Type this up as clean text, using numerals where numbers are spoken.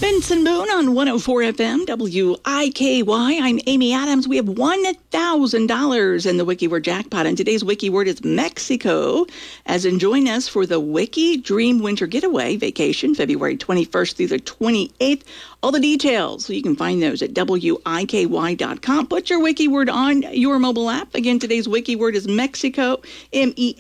Benson Boone on 104 FM, WIKY. I'm Amy Adams. We have $1,000 in the Wiki Word jackpot, and today's Wiki Word is Mexico. As in, join us for the Wiki Dream Winter Getaway vacation, February 21st through the 28th. All the details, so you can find those at WIKY.com. Put your Wiki Word on your mobile app. Again, today's Wiki Word is Mexico,